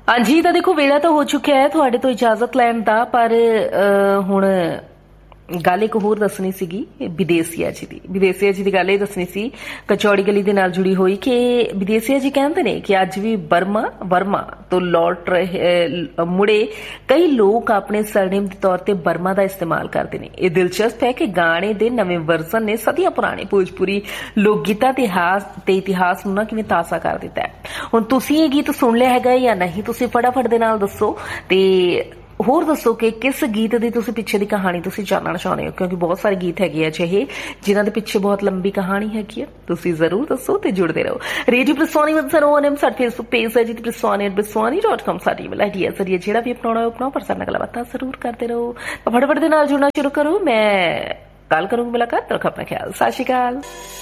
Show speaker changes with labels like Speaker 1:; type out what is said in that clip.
Speaker 1: हाँ जी, तो देखो वेला तो हो चुका है थोड़े तो इजाजत लैन दा पर हुण गल एक होर दसनी सीगी विदेसिया जी दी। विदेसिया जी दी गल ये दसनी सी कचौड़ी गली दे नाल जुड़ी हुई कि विदेसिया जी कहंदे ने कि अज भी वर्मा तो लौट रहे मुड़े कई लोग अपने सरनेम के तौर ते वर्मा दा इस्तेमाल करते हैं। ये दिलचस्प है कि गाने दे नवे वर्जन ने सदियां पुराने भोजपुरी लोक गीतां ते इतिहास नूं ना किवें ताज़ा कर दिता है। हुण तुसीं ये गीत सुन लिया हैगा या नहीं, तुसीं फटाफट दे नाल दसो ते होर दसो कि किस गीत की तुसीं पिछे दी कहानी तुसीं जानना चाहुंदे हो, क्योंकि बहुत सारे गीत हैगे अजिहे जिन्हां दे पिछे बहुत लंबी कहानी हैगी है। तुसीं जरूर दसो ते जुड़दे रहो। रेडियो प्रसवानी @1 साडा फेसबुक पेज है जी, praswani@praswani.com साडी ईमेल आईडी है। जरिए जेड़ा भी अपनाउणा है अपनाओ, पर साडे नाल गल्लबात जरूर करते रहो। फटाफट दे नाल जुड़ना शुरू करो। मैं कल करूंगी मुलाकात, रखो अपना ख्याल। सत श्री अकाल।